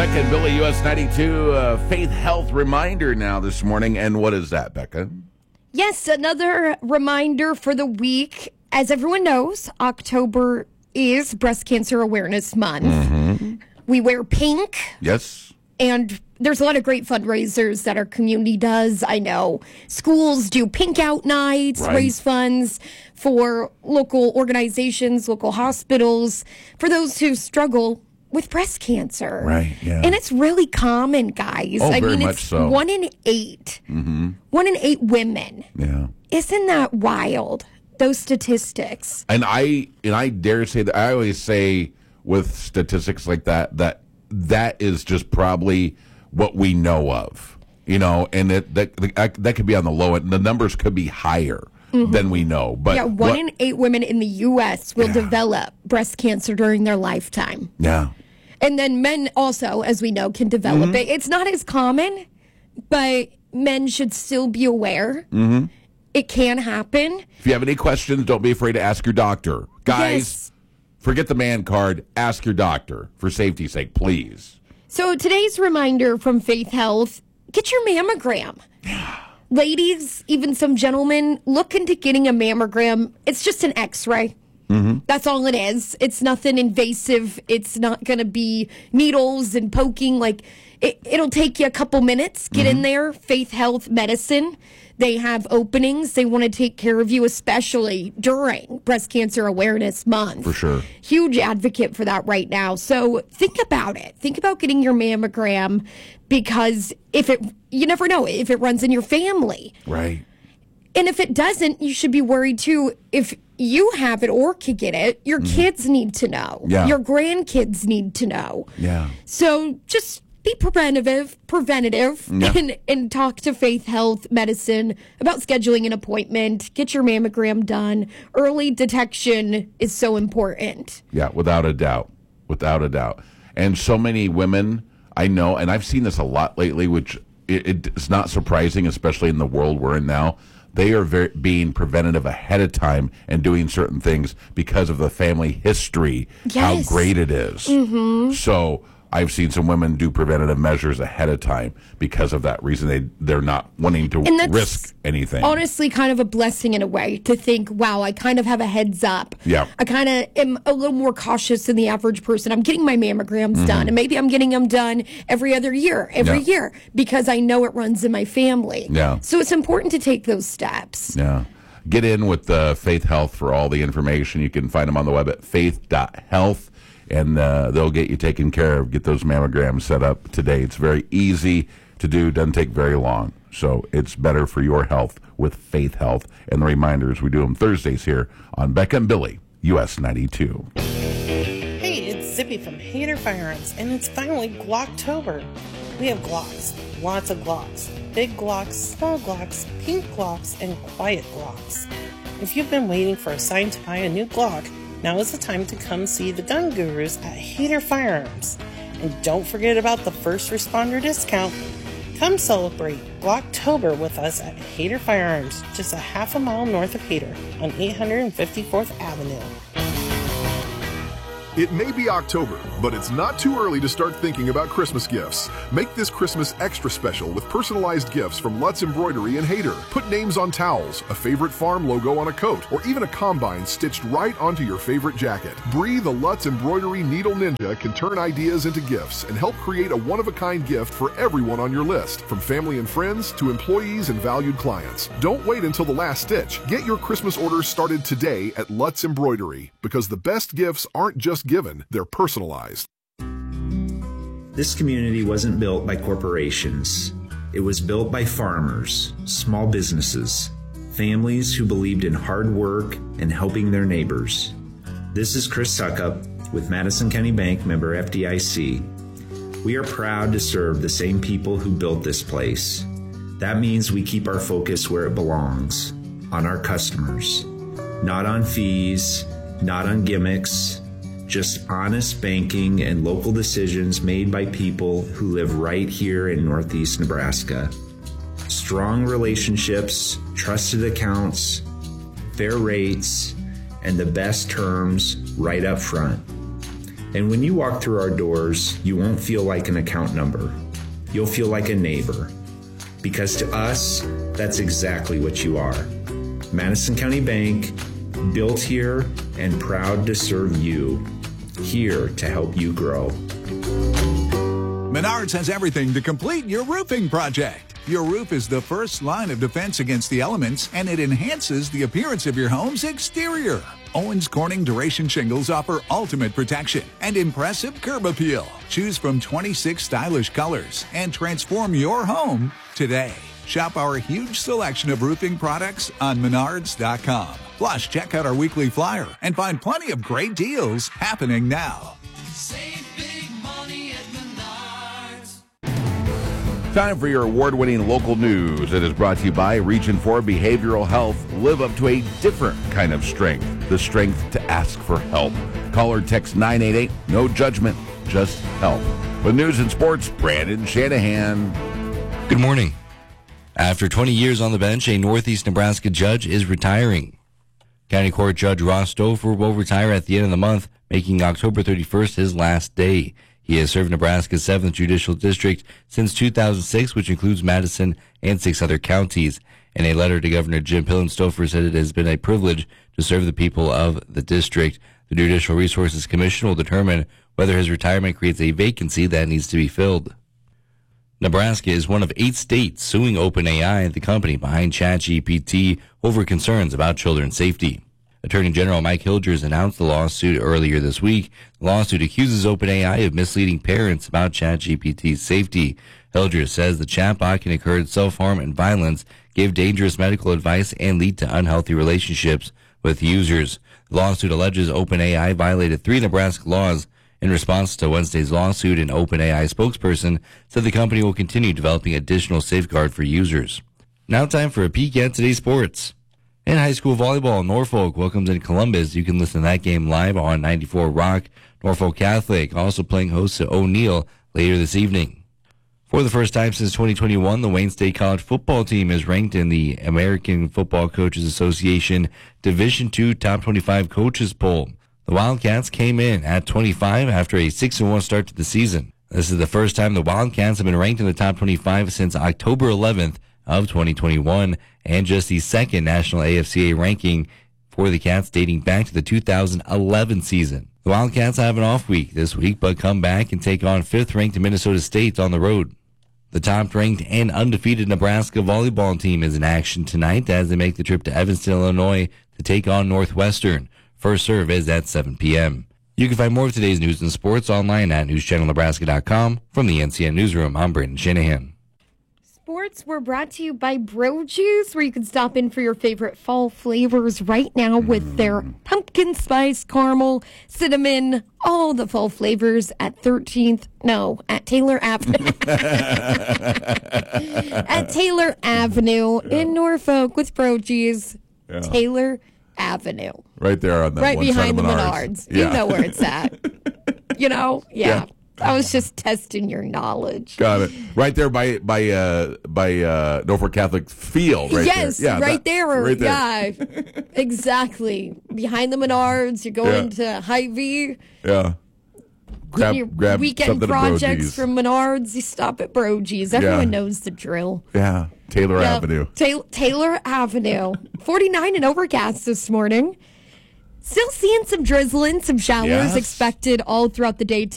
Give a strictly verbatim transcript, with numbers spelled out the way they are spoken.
Becca and Billy, U S ninety-two, uh, Faith Health reminder now this morning. And what is that, Becca? Yes, another reminder for the week. As everyone knows, October is Breast Cancer Awareness Month. Mm-hmm. We wear pink. Yes. And there's a lot of great fundraisers that our community does. I know schools do pink out nights, right. raise funds for local organizations, local hospitals, for those who struggle with breast cancer. Right, yeah. And it's really common, guys. Oh, I very mean, much it's so. one in eight. Mm-hmm. One in eight women. Yeah. Isn't that wild? Those statistics. And I and I dare say that I always say with statistics like that that that is just probably what we know of, you know, and it, that that could be on the low end. The numbers could be higher mm-hmm. than we know. But yeah, one what, in eight women in the U S will yeah. develop breast cancer during their lifetime. Yeah. And then men also, as we know, can develop mm-hmm. it. It's not as common, but men should still be aware. Mm-hmm. It can happen. If you have any questions, don't be afraid to ask your doctor. Guys, yes. forget the man card. Ask your doctor for safety's sake, please. So today's reminder from Faith Health, get your mammogram. Ladies, even some gentlemen, look into getting a mammogram. It's just an x-ray. Mm-hmm. That's all it is. It's nothing invasive. It's not going to be needles and poking. Like it, it'll take you a couple minutes. Get mm-hmm. in there. Faith Health Medicine. They have openings. They want to take care of you, especially during Breast Cancer Awareness Month. For sure. Huge advocate for that right now. So think about it. Think about getting your mammogram because if it, you never know if it runs in your family. Right. And if it doesn't, you should be worried too. If you have it or could get it, your mm-hmm. kids need to know. Yeah. Your grandkids need to know. Yeah. So just be preventative, preventative, yeah. and, and talk to Faith Health Medicine about scheduling an appointment. Get your mammogram done. Early detection is so important. Yeah, without a doubt. Without a doubt. And so many women, I know, and I've seen this a lot lately, which it, it's not surprising, especially in the world we're in now. They are very, being preventative ahead of time and doing certain things because of the family history, yes. how great it is. Mm-hmm. So I've seen some women do preventative measures ahead of time because of that reason. They, they're not wanting to risk anything. Honestly, kind of a blessing in a way to think, wow, I kind of have a heads up. Yeah. I kind of am a little more cautious than the average person. I'm getting my mammograms mm-hmm. done, and maybe I'm getting them done every other year, every yeah. year, because I know it runs in my family. Yeah. So it's important to take those steps. Yeah. Get in with uh, Faith Health for all the information. You can find them on the web at faith dot health. And uh, they'll get you taken care of. Get those mammograms set up today. It's very easy to do. Doesn't take very long. So it's better for your health with Faith Health. And the reminders, we do them Thursdays here on Becca and Billy, U S ninety-two. Hey, it's Zippy from Hader Firearms, and it's finally Glocktober. We have Glocks, lots of Glocks. Big Glocks, small Glocks, pink Glocks, and quiet Glocks. If you've been waiting for a sign to buy a new Glock, now is the time to come see the gun gurus at Hader Firearms. And don't forget about the first responder discount. Come celebrate Glocktober with us at Hader Firearms, just a half a mile north of Hader on eight hundred fifty-fourth Avenue. It may be October, but it's not too early to start thinking about Christmas gifts. Make this Christmas extra special with personalized gifts from Lutz Embroidery in Hader. Put names on towels, a favorite farm logo on a coat, or even a combine stitched right onto your favorite jacket. Bree the Lutz Embroidery Needle Ninja can turn ideas into gifts and help create a one-of-a-kind gift for everyone on your list, from family and friends to employees and valued clients. Don't wait until the last stitch. Get your Christmas orders started today at Lutz Embroidery, because the best gifts aren't just given, they're personalized. This community wasn't built by corporations. It was built by farmers, small businesses, families who believed in hard work and helping their neighbors. This is Chris Suckup with Madison County Bank, member F D I C. We are proud to serve the same people who built this place. That means we keep our focus where it belongs, on our customers. Not on fees, not on gimmicks, just honest banking and local decisions made by people who live right here in Northeast Nebraska. Strong relationships, trusted accounts, fair rates, and the best terms right up front. And when you walk through our doors, you won't feel like an account number. You'll feel like a neighbor. Because to us, that's exactly what you are. Madison County Bank, built here and proud to serve you. Here to help you grow. Menards has everything to complete your roofing project. Your roof is the first line of defense against the elements, and it enhances the appearance of your home's exterior. Owens Corning Duration Shingles offer ultimate protection and impressive curb appeal. Choose from twenty-six stylish colors and transform your home today. Shop our huge selection of roofing products on menards dot com. Plus, check out our weekly flyer and find plenty of great deals happening now. Save big money at Menards. Time for your award-winning local news. It is brought to you by Region four Behavioral Health. Live up to a different kind of strength, the strength to ask for help. Call or text nine eight eight. No judgment, just help. With news and sports, Brandon Shanahan. Good morning. After twenty years on the bench, a Northeast Nebraska judge is retiring. County Court Judge Ross Stouffer will retire at the end of the month, making October thirty-first his last day. He has served Nebraska's seventh Judicial District since two thousand six, which includes Madison and six other counties. In a letter to Governor Jim Pillen, Stouffer said it has been a privilege to serve the people of the district. The Judicial Resources Commission will determine whether his retirement creates a vacancy that needs to be filled. Nebraska is one of eight states suing OpenAI, the company behind ChatGPT, over concerns about children's safety. Attorney General Mike Hilgers announced the lawsuit earlier this week. The lawsuit accuses OpenAI of misleading parents about ChatGPT's safety. Hilgers says the chatbot can encourage self-harm and violence, give dangerous medical advice, and lead to unhealthy relationships with users. The lawsuit alleges OpenAI violated three Nebraska laws. In response to Wednesday's lawsuit, an OpenAI spokesperson said the company will continue developing additional safeguard for users. Now time for a peek at today's sports. In high school volleyball, Norfolk welcomes in Columbus. You can listen to that game live on ninety-four Rock. Norfolk Catholic also playing host to O'Neill later this evening. For the first time since twenty twenty-one, the Wayne State College football team is ranked in the American Football Coaches Association Division two Top twenty-five Coaches Poll. The Wildcats came in at twenty-five after a six and one start to the season. This is the first time the Wildcats have been ranked in the top twenty-five since October eleventh of twenty twenty-one, and just the second national A F C A ranking for the Cats dating back to the two thousand eleven season. The Wildcats have an off week this week, but come back and take on fifth-ranked Minnesota State on the road. The top-ranked and undefeated Nebraska volleyball team is in action tonight as they make the trip to Evanston, Illinois to take on Northwestern. First serve is at seven p.m. You can find more of today's news and sports online at news channel nebraska dot com. From the N C N Newsroom, I'm Brandon Shanahan. Sports were brought to you by Bro Juice, where you can stop in for your favorite fall flavors right now with their pumpkin spice, caramel, cinnamon, all the fall flavors at thirteenth, no, at Taylor Avenue. At Taylor Avenue yeah. in Norfolk with Bro Juice. Yeah. Taylor Avenue. Right there on that right one behind side the of Menards. Yeah. You know where it's at. You know? Yeah. yeah. I was just testing your knowledge. Got it. Right there by by uh, by uh, Norfolk Catholic Field. Right yes, there. Yeah, right, that, there. right there. Yeah, exactly. Behind the Menards, you're going yeah. to Hy-Vee. Yeah. Grab, your grab weekend projects from Menards, you stop at Brogies. Everyone yeah. knows the drill. Yeah, Taylor yeah. Avenue. Ta- Taylor Avenue. forty-nine and overcast this morning. Still seeing some drizzling, some showers yes. expected all throughout the day today.